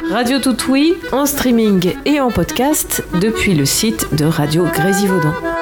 Radio Tout Oui, en streaming et en podcast depuis le site de Radio Grésivaudan.